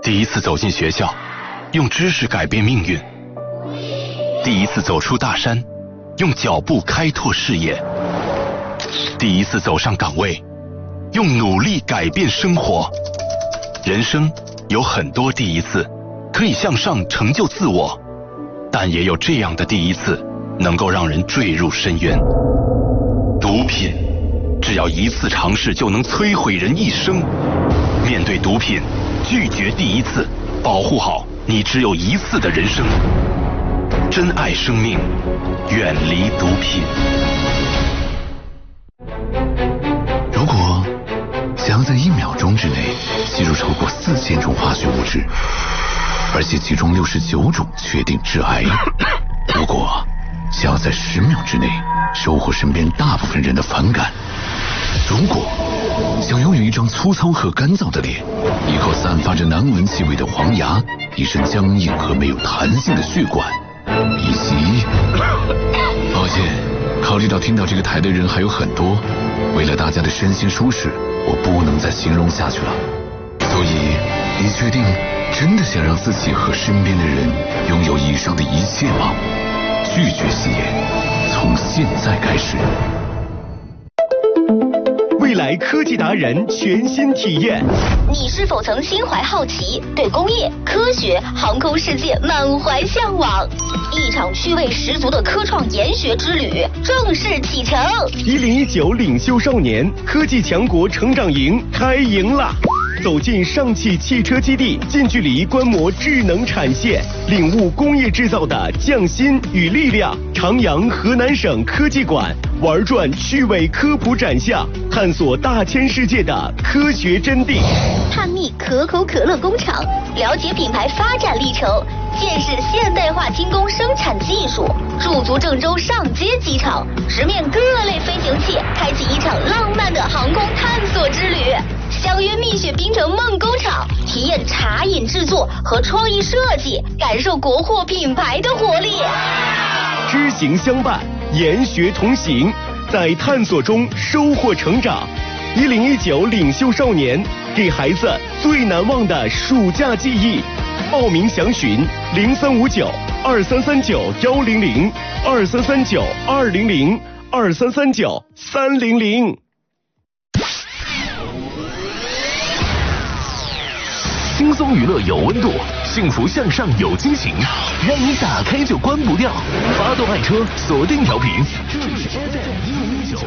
第一次走进学校，用知识改变命运；第一次走出大山，用脚步开拓视野；第一次走上岗位，用努力改变生活。人生有很多第一次，可以向上成就自我，但也有这样的第一次，能够让人坠入深渊。毒品，只要一次尝试就能摧毁人一生。面对毒品，拒绝第一次，保护好你只有一次的人生。珍爱生命，远离毒品。 如果想要在1秒钟之内吸入超过4000种化学物质，而且其中69种确定致癌；如果想要在10秒之内收获身边大部分人的反感；如果想拥有一张粗糙和干燥的脸，一口散发着难闻气味的黄牙，一身僵硬和没有弹性的血管，以及……抱歉，考虑到听到这个台的人还有很多，为了大家的身心舒适，我不能再形容下去了。所以，你确定真的想让自己和身边的人拥有以上的一切吗？拒绝吸烟，从现在开始。 未来科技达人全新体验。 你是否曾心怀好奇，对工业、科学、航空世界满怀向往？一场趣味十足的科创研学之旅正式启程。 1019领袖少年科技强国成长营开营啦！走进上汽汽车基地，近距离观摩智能产线，领悟工业制造的匠心与力量。长阳河南省科技馆玩转趣味科普展项，探索大千世界的科学真谛。 探秘可口可乐工厂，了解品牌发展历程，见识现代化精工生产技术。驻足郑州上街机场，直面各类飞行器，开启一场浪漫的航空探索之旅。相约蜜雪冰城梦工厂，体验茶饮制作和创意设计，感受国货品牌的活力。 知行相伴，研学同行，在探索中收获成长。1019领袖少年，给孩子最难忘的暑假记忆。报名详询0359-2339-100，2339-200，2339-300。 轻松娱乐有温度，幸福向上有惊喜，让你打开就关不掉。发动爱车，锁定调频，这里是 FM105.9。